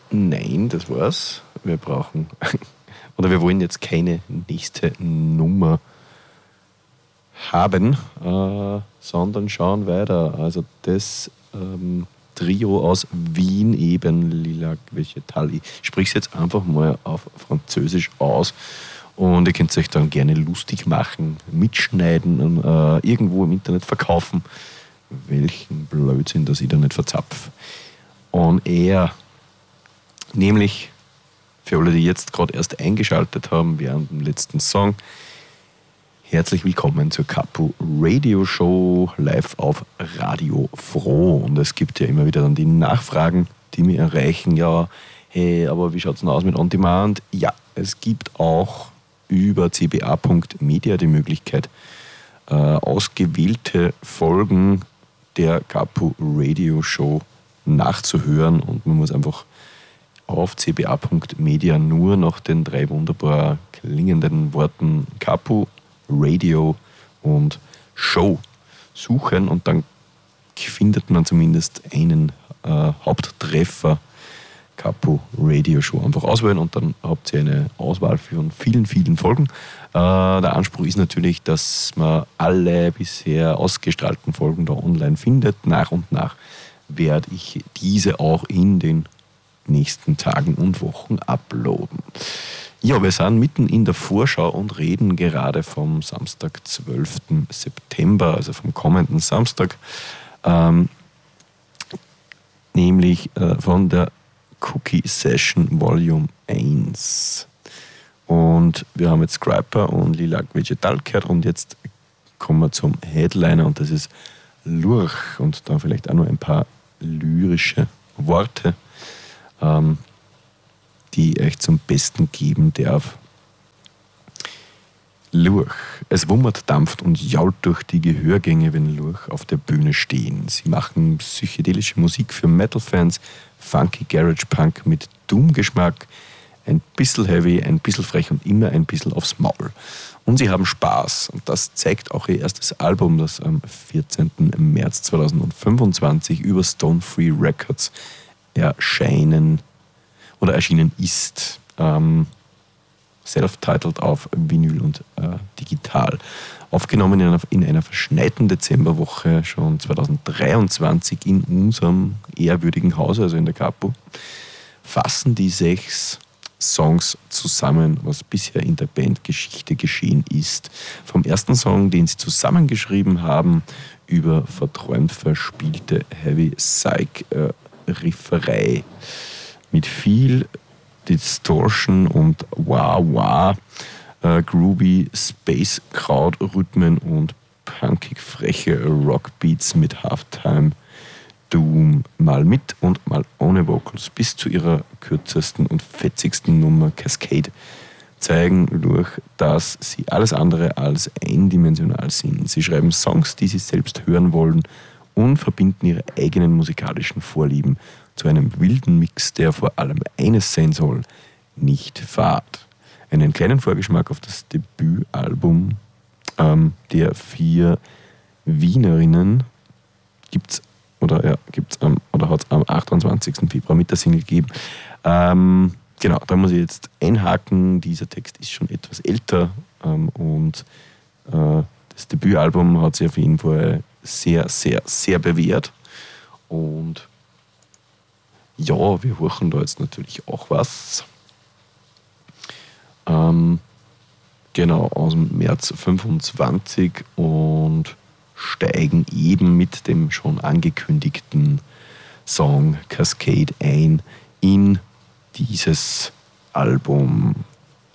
Nein, das war's. Wir brauchen, oder wir wollen jetzt keine nächste Nummer haben, sondern schauen weiter. Also das Trio aus Wien, eben Lilac Vegetal. Ich spreche es jetzt einfach mal auf Französisch aus und ihr könnt euch dann gerne lustig machen, mitschneiden und irgendwo im Internet verkaufen. Welchen Blödsinn, dass ich da nicht verzapfe. On Air. Nämlich, für alle, die jetzt gerade erst eingeschaltet haben während dem letzten Song, herzlich willkommen zur Capu Radio Show live auf Radio Froh. Und es gibt ja immer wieder dann die Nachfragen, die mich erreichen. Ja, hey, aber wie schaut es denn aus mit On Demand? Ja, es gibt auch über cba.media die Möglichkeit, ausgewählte Folgen der Capu Radio Show nachzuhören. Und man muss einfach auf cba.media nur nach den 3 wunderbar klingenden Worten Capu, Radio und Show suchen und dann findet man zumindest einen Haupttreffer. Capu Radio Show einfach auswählen und dann habt ihr eine Auswahl von vielen, vielen Folgen. Der Anspruch ist natürlich, dass man alle bisher ausgestrahlten Folgen da online findet. Nach und nach werde ich diese auch in den nächsten Tagen und Wochen uploaden. Ja, wir sind mitten in der Vorschau und reden gerade vom Samstag, 12. September, also vom kommenden Samstag, nämlich von der Cookie Session Volume 1. Und wir haben jetzt Scraper und Lilac Vegetal gehört und jetzt kommen wir zum Headliner und das ist Lurch und da vielleicht auch noch ein paar lyrische Worte, die ich euch zum Besten geben darf. Lurch. Es wummert, dampft und jault durch die Gehörgänge, wenn Lurch auf der Bühne stehen. Sie machen psychedelische Musik für Metal-Fans, funky Garage-Punk mit Doom-Geschmack, ein bisschen heavy, ein bisschen frech und immer ein bisschen aufs Maul. Und sie haben Spaß. Und das zeigt auch ihr erstes Album, das am 14. März 2025 über Stone Free Records erschienen ist. Self-titled auf Vinyl und digital. Aufgenommen in einer verschneiten Dezemberwoche schon 2023 in unserem ehrwürdigen Haus, also in der Capu, fassen die 6 Songs zusammen, was bisher in der Bandgeschichte geschehen ist. Vom ersten Song, den sie zusammengeschrieben haben, über verträumt verspielte Heavy Psych-Rifferei mit viel Distortion und Wah-Wah, groovy Space-Crowd-Rhythmen und punkig freche Rockbeats mit Halftime Doom, mal mit und mal ohne Vocals, bis zu ihrer kürzesten und fetzigsten Nummer Cascade zeigen durch, dass sie alles andere als eindimensional sind. Sie schreiben Songs, die sie selbst hören wollen und verbinden ihre eigenen musikalischen Vorlieben zu einem wilden Mix, der vor allem eines sein soll: nicht Fad. Einen kleinen Vorgeschmack auf das Debütalbum der 4 Wienerinnen hat es am 28. Februar mit der Single gegeben. Genau, da muss ich jetzt einhaken. Dieser Text ist schon etwas älter und das Debütalbum hat sich auf jeden Fall sehr, sehr, sehr bewährt. Und ja, wir hören da jetzt natürlich auch was. Genau, aus dem März 25 und steigen eben mit dem schon angekündigten Song Cascade ein in dieses Album.